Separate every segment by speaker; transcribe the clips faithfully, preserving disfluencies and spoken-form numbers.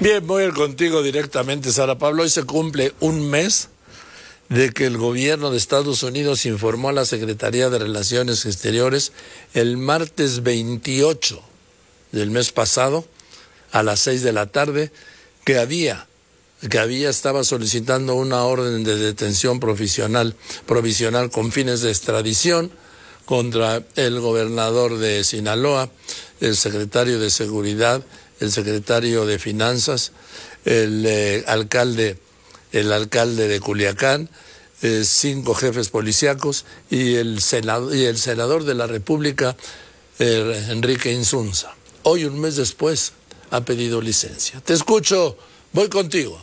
Speaker 1: Bien, voy a ir contigo directamente, Sara Pablo. Hoy se cumple un mes de que el gobierno de Estados Unidos informó a la Secretaría de Relaciones Exteriores el martes veintiocho del mes pasado a las seis de la tarde que había, que había, estaba solicitando una orden de detención provisional, provisional con fines de extradición contra el gobernador de Sinaloa, el secretario de Seguridad, el secretario de Finanzas, el eh, alcalde, el alcalde de Culiacán, eh, cinco jefes policíacos y el senador, y el senador de la República, eh, Enrique Insunza. Hoy, un mes después, ha pedido licencia. Te escucho, voy contigo.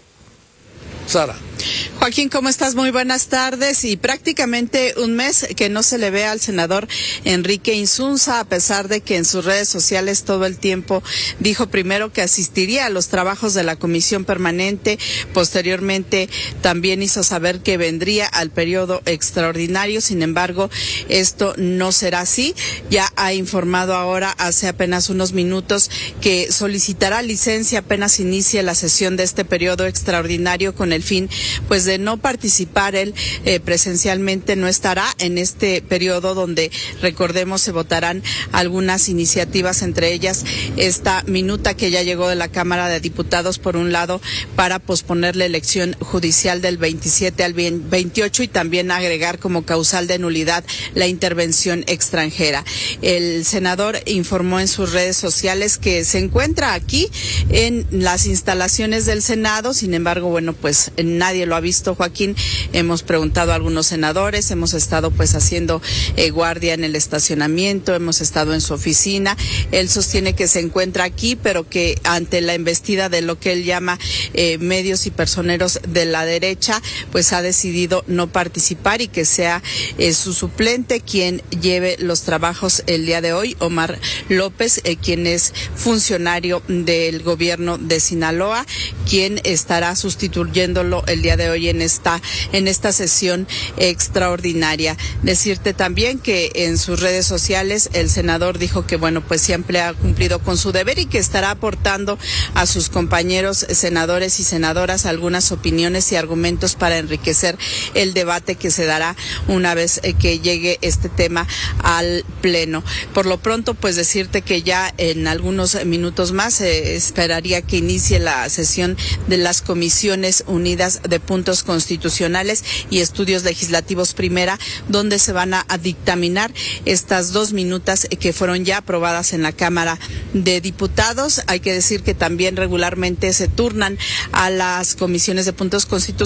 Speaker 1: Sara.
Speaker 2: Joaquín, ¿cómo estás? Muy buenas tardes. Y prácticamente un mes que no se le ve al senador Enrique Insunza, a pesar de que en sus redes sociales todo el tiempo dijo primero que asistiría a los trabajos de la comisión permanente, posteriormente también hizo saber que vendría al periodo extraordinario. Sin embargo, esto no será así. Ya ha informado ahora hace apenas unos minutos que solicitará licencia apenas inicie la sesión de este periodo extraordinario, con el fin pues de no participar él eh, presencialmente. No estará en este periodo donde, recordemos, se votarán algunas iniciativas, entre ellas esta minuta que ya llegó de la Cámara de Diputados, por un lado, para posponer la elección judicial del veintisiete al veintiocho y también agregar como causal de nulidad la intervención extranjera. El senador informó en sus redes sociales que se encuentra aquí en las instalaciones del Senado. Sin embargo, bueno, pues nadie lo ha visto, Joaquín. Hemos preguntado a algunos senadores, hemos estado pues haciendo eh, guardia en el estacionamiento, hemos estado en su oficina. Él sostiene que se encuentra aquí, pero que ante la embestida de lo que él llama eh, medios y personeros de la derecha, pues ha decidido no participar y que sea eh, su suplente quien lleve los trabajos el día de hoy, Omar López, eh, quien es funcionario del gobierno de Sinaloa, quien estará sustituyéndolo el día de hoy en esta en esta sesión extraordinaria. Decirte también que en sus redes sociales el senador dijo que bueno, pues siempre ha cumplido con su deber y que estará aportando a sus compañeros senadores y senadoras algunas opiniones y argumentos para enriquecer el debate que se dará una vez que llegue este tema al pleno. Por lo pronto, pues decirte que ya en algunos minutos más eh, esperaría que inicie la sesión de las Comisiones Unidas de Puntos Constitucionales y Estudios Legislativos Primera, donde se van a, a dictaminar estas dos minutas que fueron ya aprobadas en la Cámara de Diputados. Hay que decir que también regularmente se turnan a las comisiones de puntos constitucionales